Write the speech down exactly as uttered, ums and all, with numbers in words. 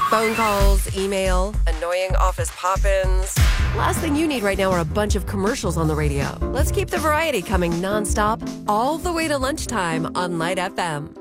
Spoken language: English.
Phone calls, email, annoying office pop-ins. Last thing you need right now are a bunch of commercials on the radio. Let's keep the variety coming nonstop all the way to lunchtime on Light F M.